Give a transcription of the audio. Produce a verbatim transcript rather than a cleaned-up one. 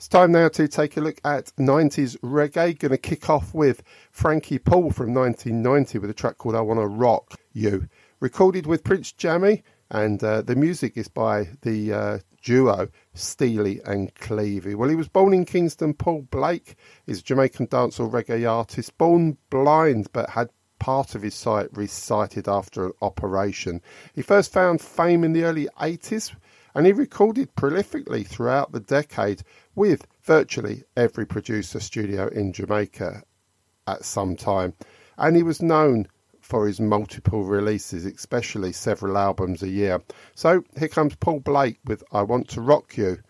It's time now to take a look at nineties reggae. Going to kick off with Frankie Paul from nineteen ninety with a track called I Wanna Rock You. Recorded with Prince Jammy, and uh, the music is by the uh, duo Steely and Clevie. Well, he was born in Kingston. Paul Blake is a Jamaican dancehall reggae artist, born blind but had part of his sight resighted after an operation. He first found fame in the early eighties, and he recorded prolifically throughout the decade with virtually every producer studio in Jamaica at some time. And he was known for his multiple releases, especially several albums a year. So here comes Paul Blake with I Want to Rock You.